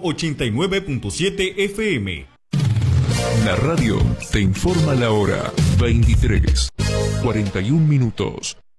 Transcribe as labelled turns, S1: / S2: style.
S1: 89.7 FM.
S2: La radio te informa la hora. 23:41.